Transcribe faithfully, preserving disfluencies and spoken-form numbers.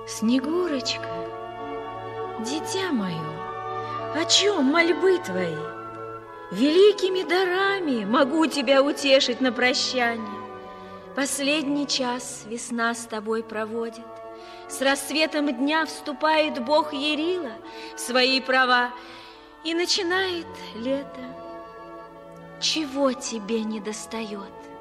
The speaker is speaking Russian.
Снегурочка, дитя мое, о чем мольбы твои? Великими дарами могу тебя утешить на прощание. Последний час весна с тобой проводит. С рассветом дня вступает Бог Ярила в свои права, и начинает лето. Чего тебе недостает?